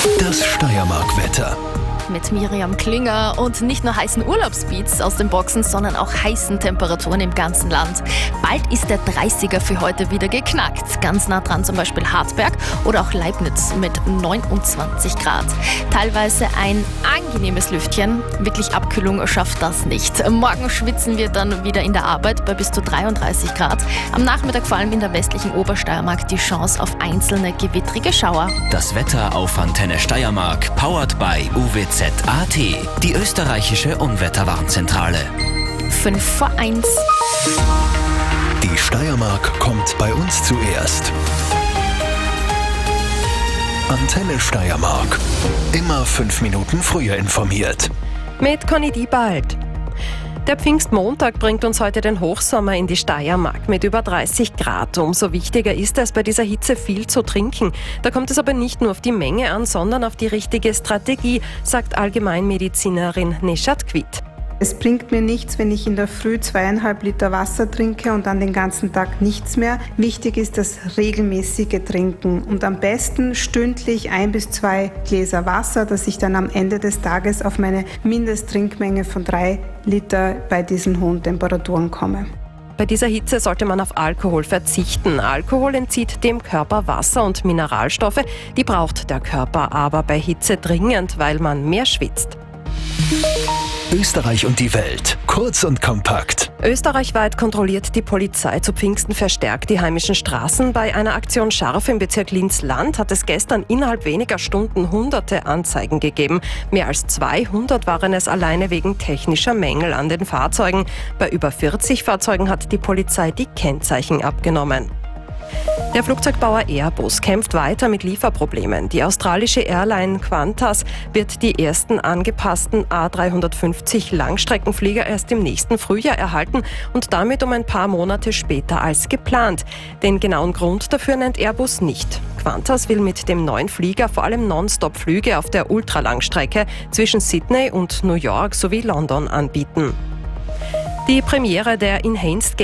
Das Steiermark-Wetter. Mit Miriam Klinger und nicht nur heißen Urlaubsbeats aus den Boxen, sondern auch heißen Temperaturen im ganzen Land. Bald ist der 30er für heute wieder geknackt. Ganz nah dran zum Beispiel Hartberg oder auch Leibniz mit 29 Grad. Teilweise ein angenehmes Lüftchen. Wirklich Abkühlung schafft das nicht. Morgen schwitzen wir dann wieder in der Arbeit bei bis zu 33 Grad. Am Nachmittag vor allem in der westlichen Obersteiermark die Chance auf einzelne gewittrige Schauer. Das Wetter auf Antenne Steiermark, powered by UWZ-AT, die österreichische Unwetterwarnzentrale. 5:01. Die Steiermark kommt bei uns zuerst. Antenne Steiermark. Immer 5 Minuten früher informiert. Mit Conny Diebald. Der Pfingstmontag bringt uns heute den Hochsommer in die Steiermark mit über 30 Grad. Umso wichtiger ist es, bei dieser Hitze viel zu trinken. Da kommt es aber nicht nur auf die Menge an, sondern auf die richtige Strategie, sagt Allgemeinmedizinerin Neshat Quid. Es bringt mir nichts, wenn ich in der Früh 2,5 Liter Wasser trinke und dann den ganzen Tag nichts mehr. Wichtig ist das regelmäßige Trinken und am besten stündlich 1 bis 2 Gläser Wasser, dass ich dann am Ende des Tages auf meine Mindesttrinkmenge von 3 Liter bei diesen hohen Temperaturen komme. Bei dieser Hitze sollte man auf Alkohol verzichten. Alkohol entzieht dem Körper Wasser und Mineralstoffe. Die braucht der Körper aber bei Hitze dringend, weil man mehr schwitzt. Österreich und die Welt. Kurz und kompakt. Österreichweit kontrolliert die Polizei zu Pfingsten verstärkt die heimischen Straßen. Bei einer Aktion Scharf im Bezirk Linz-Land hat es gestern innerhalb weniger Stunden hunderte Anzeigen gegeben. Mehr als 200 waren es alleine wegen technischer Mängel an den Fahrzeugen. Bei über 40 Fahrzeugen hat die Polizei die Kennzeichen abgenommen. Der Flugzeugbauer Airbus kämpft weiter mit Lieferproblemen. Die australische Airline Qantas wird die ersten angepassten A350 Langstreckenflieger erst im nächsten Frühjahr erhalten und damit um ein paar Monate später als geplant. Den genauen Grund dafür nennt Airbus nicht. Qantas will mit dem neuen Flieger vor allem Non-Stop-Flüge auf der Ultralangstrecke zwischen Sydney und New York sowie London anbieten. Die Premiere der Enhanced